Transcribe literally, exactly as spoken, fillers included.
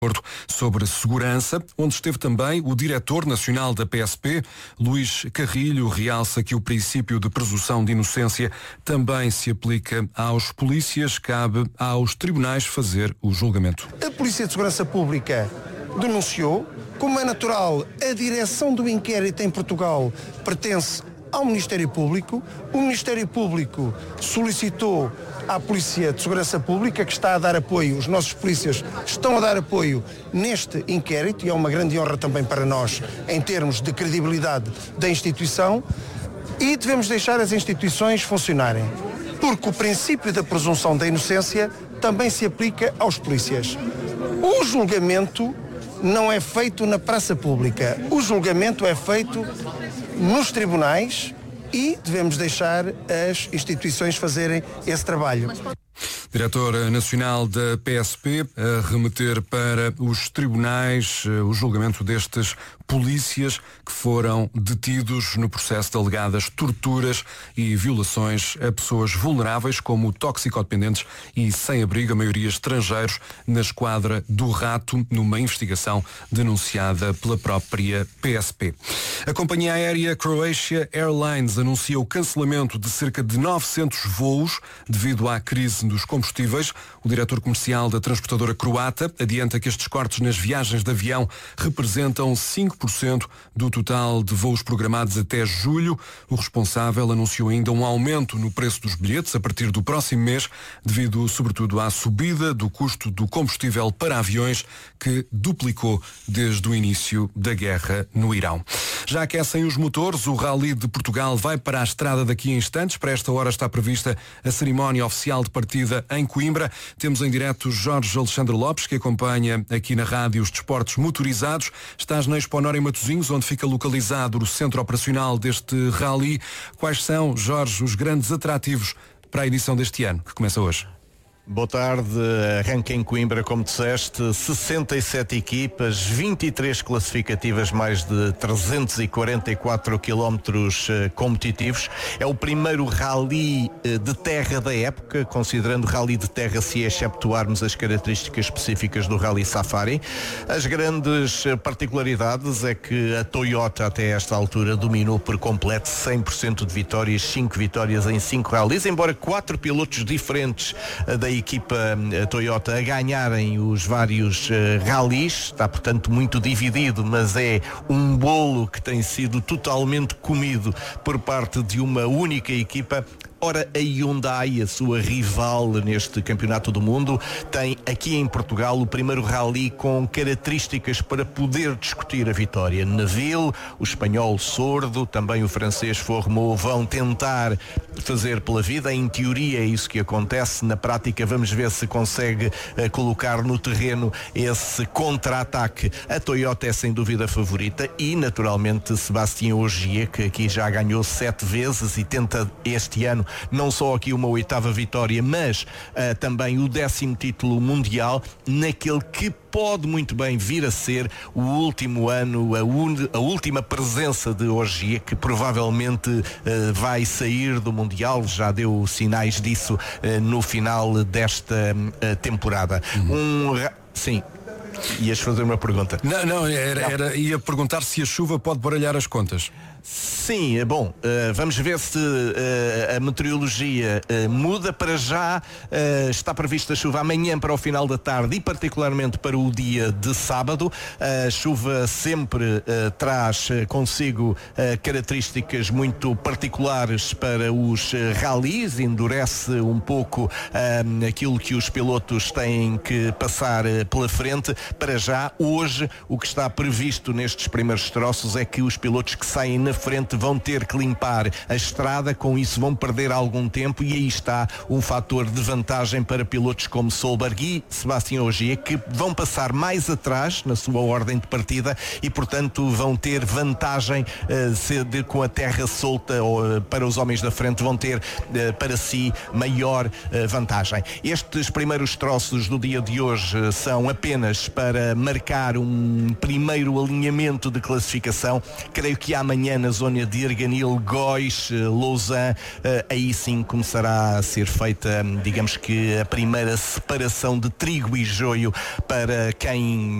sobre segurança, onde esteve também o diretor nacional da P S P, Luís Carrilho, realça que o princípio de presunção de inocência também se aplica aos polícias, cabe aos tribunais fazer o julgamento. A Polícia de Segurança Pública denunciou, como é natural, a direção do inquérito em Portugal pertence ao Ministério Público. O Ministério Público solicitou à Polícia de Segurança Pública, que está a dar apoio, os nossos polícias estão a dar apoio neste inquérito, e é uma grande honra também para nós, em termos de credibilidade da instituição, e devemos deixar as instituições funcionarem, porque o princípio da presunção da inocência também se aplica aos polícias. O julgamento não é feito na praça pública, o julgamento é feito nos tribunais e devemos deixar as instituições fazerem esse trabalho. Diretor Nacional da P S P a remeter para os tribunais o julgamento destes polícias que foram detidos no processo de alegadas torturas e violações a pessoas vulneráveis como toxicodependentes e sem-abrigo, a maioria estrangeiros, na esquadra do Rato, numa investigação denunciada pela própria P S P. A companhia aérea Croatia Airlines anuncia o cancelamento de cerca de novecentos voos devido à crise dos combustíveis. O diretor comercial da transportadora croata adianta que estes cortes nas viagens de avião representam cinco por cento do total de voos programados até julho. O responsável anunciou ainda um aumento no preço dos bilhetes a partir do próximo mês, devido sobretudo à subida do custo do combustível para aviões, que duplicou desde o início da guerra no Irão. Já aquecem os motores, o Rally de Portugal vai para a estrada daqui a instantes. Para esta hora está prevista a cerimónia oficial de partida em Coimbra. Temos em direto Jorge Alexandre Lopes, que acompanha aqui na rádio os desportos motorizados. Estás na Expo Nor em Matosinhos, onde fica localizado o centro operacional deste Rally. Quais são, Jorge, os grandes atrativos para a edição deste ano, que começa hoje? Boa tarde, arranca em Coimbra, como disseste, sessenta e sete equipas, vinte e três classificativas, mais de trezentos e quarenta e quatro quilómetros competitivos. É o primeiro rally de terra da época, considerando rally de terra se exceptuarmos as características específicas do Rally Safari. As grandes particularidades é que a Toyota até esta altura dominou por completo, cem por cento de vitórias, cinco vitórias em cinco rallies, embora quatro pilotos diferentes da equipa Toyota a ganharem os vários uh, rallies. Está, portanto, muito dividido, mas é um bolo que tem sido totalmente comido por parte de uma única equipa. Ora, a Hyundai, a sua rival neste Campeonato do Mundo, tem aqui em Portugal o primeiro rally com características para poder discutir a vitória. Neville, o espanhol Sordo, também o francês Fourmeau vão tentar fazer pela vida. Em teoria é isso que acontece. Na prática vamos ver se consegue uh, colocar no terreno esse contra-ataque. A Toyota é sem dúvida a favorita e, naturalmente, Sébastien Ogier, que aqui já ganhou sete vezes e tenta este ano não só aqui uma oitava vitória, mas uh, também o décimo título mundial, naquele que pode muito bem vir a ser o último ano, a, un... a última presença de Ogier, que provavelmente uh, vai sair do Mundial, já deu sinais disso uh, no final desta uh, temporada. Uhum. Um... Sim. Ias fazer uma pergunta. Não, não, era, era, ia perguntar se a chuva pode baralhar as contas. Sim, é bom, uh, vamos ver se uh, a meteorologia uh, muda. Para já uh, está prevista chuva amanhã para o final da tarde e particularmente para o dia de sábado. A uh, chuva sempre uh, traz consigo uh, características muito particulares para os uh, rallies, endurece um pouco uh, aquilo que os pilotos têm que passar uh, pela frente. Para já, hoje, o que está previsto nestes primeiros troços é que os pilotos que saem na frente vão ter que limpar a estrada, com isso vão perder algum tempo, e aí está um fator de vantagem para pilotos como Solberg e Sébastien Ogier, que vão passar mais atrás na sua ordem de partida e, portanto, vão ter vantagem uh, se de, com a terra solta, ou uh, para os homens da frente vão ter uh, para si maior uh, vantagem. Estes primeiros troços do dia de hoje uh, são apenas para marcar um primeiro alinhamento de classificação. Creio que amanhã na zona linha de Arganil, Góis, Lausanne, aí sim começará a ser feita, digamos que a primeira separação de trigo e joio para quem